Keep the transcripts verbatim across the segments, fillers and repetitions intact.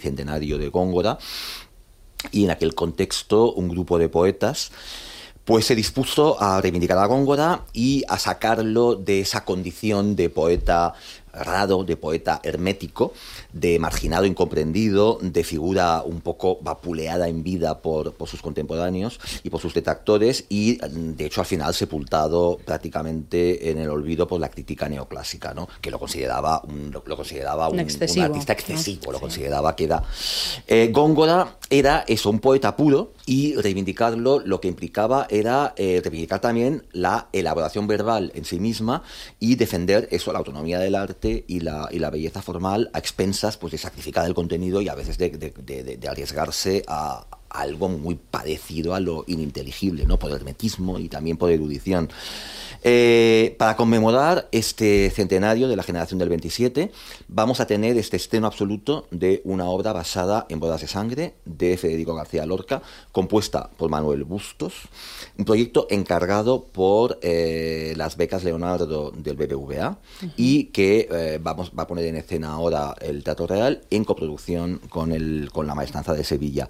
bicentenario de Góngora, y en aquel contexto un grupo de poetas pues se dispuso a reivindicar a Góngora y a sacarlo de esa condición de poeta raro, de poeta hermético, de marginado incomprendido, de figura un poco vapuleada en vida por, por sus contemporáneos y por sus detractores, y de hecho al final sepultado prácticamente en el olvido por la crítica neoclásica, ¿no? Que lo consideraba un, lo, lo consideraba un, un artista excesivo, ¿no? Lo sí. consideraba que era... Eh, Góngora era eso, un poeta puro, y reivindicarlo lo que implicaba era eh, reivindicar también la elaboración verbal en sí misma y defender eso, la autonomía del arte y la, y la belleza formal a expensas pues, de sacrificar el contenido y a veces de, de, de, de arriesgarse a, a algo muy parecido a lo ininteligible, ¿no? Por hermetismo y también por erudición. Eh, para conmemorar este centenario de la generación del veintisiete, vamos a tener este estreno absoluto de una obra basada en Bodas de Sangre de Federico García Lorca, compuesta por Manuel Bustos, un proyecto encargado por eh, las becas Leonardo del B B V A, uh-huh. y que eh, vamos, va a poner en escena ahora el Teatro Real en coproducción con, el, con la Maestranza de Sevilla.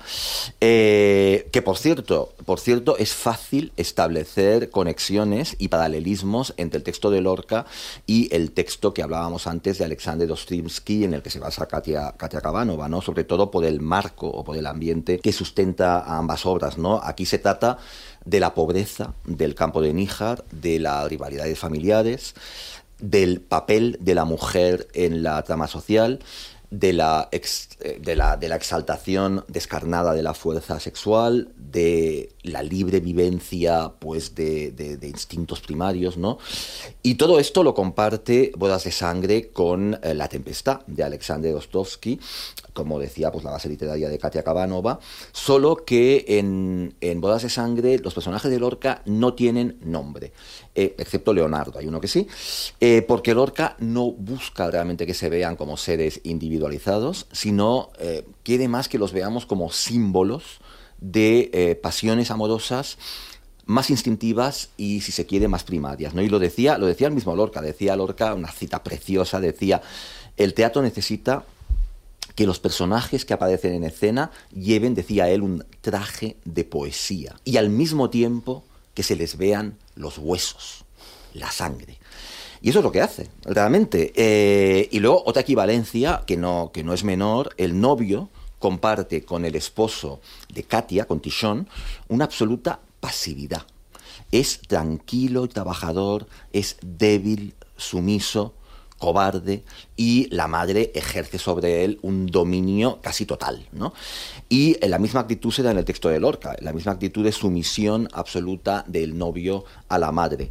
Eh, que por cierto, por cierto, es fácil establecer conexiones y paralelismos entre el texto de Lorca y el texto que hablábamos antes de Alexander Ostromsky, en el que se basa Katia, Katia Kabanova, ¿no? Sobre todo por el marco o por el ambiente que sustenta a ambas obras, ¿no? Aquí se trata de la pobreza del campo de Níjar, de las rivalidades familiares, del papel de la mujer en la trama social, de la, ex, de, la, de la exaltación descarnada de la fuerza sexual, de la libre vivencia pues, de, de, de instintos primarios, ¿no? Y todo esto lo comparte Bodas de Sangre con eh, La Tempestad, de Alexander Ostromsky, como decía, pues la base literaria de Katia Kabanova, solo que en, en Bodas de Sangre los personajes de Lorca no tienen nombre, eh, excepto Leonardo, hay uno que sí, eh, porque Lorca no busca realmente que se vean como seres individualizados, sino eh, quiere más que los veamos como símbolos de eh, pasiones amorosas más instintivas y, si se quiere, más primarias, ¿no? Y lo decía, lo decía el mismo Lorca, decía Lorca, una cita preciosa, decía, el teatro necesita que los personajes que aparecen en escena lleven, decía él, un traje de poesía, y al mismo tiempo que se les vean los huesos, la sangre. Y eso es lo que hace, realmente. Eh, y luego, otra equivalencia, que no, que no es menor, el novio comparte con el esposo de Katia, con Tichón, una absoluta pasividad. Es tranquilo y trabajador, es débil, sumiso, cobarde, y la madre ejerce sobre él un dominio casi total, ¿no? Y la misma actitud se da en el texto de Lorca, la misma actitud de sumisión absoluta del novio a la madre.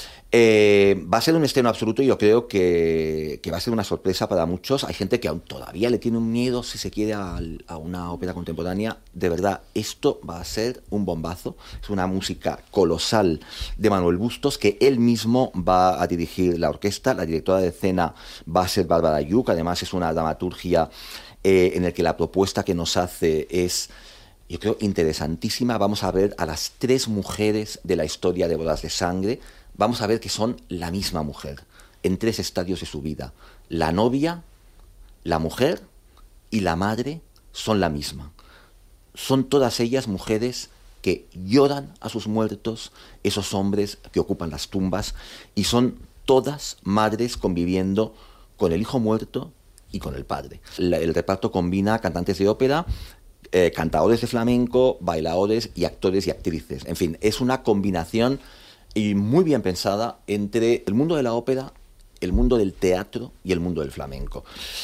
Eh, va a ser un estreno absoluto y yo creo que, que va a ser una sorpresa para muchos. Hay gente que aún todavía le tiene un miedo, si se quiere, a, a una ópera contemporánea. De verdad, esto va a ser un bombazo. Es una música colosal de Manuel Bustos, que él mismo va a dirigir la orquesta. La directora de escena va a ser Bárbara Yuc. Además, es una dramaturgia eh, en la que la propuesta que nos hace es, yo creo, interesantísima. Vamos a ver a las tres mujeres de la historia de Bodas de Sangre. Vamos a ver que son la misma mujer, en tres estadios de su vida. La novia, la mujer y la madre son la misma. Son todas ellas mujeres que lloran a sus muertos, esos hombres que ocupan las tumbas, y son todas madres conviviendo con el hijo muerto y con el padre. La, el reparto combina cantantes de ópera, eh, cantadores de flamenco, bailadores y actores y actrices. En fin, es una combinación y muy bien pensada entre el mundo de la ópera, el mundo del teatro y el mundo del flamenco.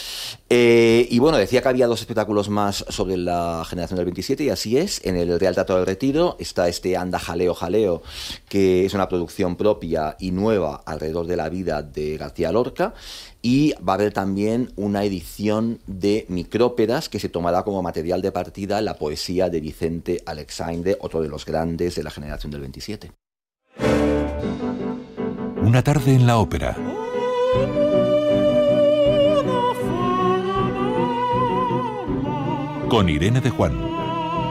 Eh, y bueno, decía que había dos espectáculos más sobre la generación del veintisiete, y así es. En el Real Teatro del Retiro está este Anda Jaleo Jaleo, que es una producción propia y nueva alrededor de la vida de García Lorca, y va a haber también una edición de micróperas que se tomará como material de partida la poesía de Vicente Aleixandre, otro de los grandes de la generación del veintisiete. Una tarde en la ópera. Con Irene de Juan.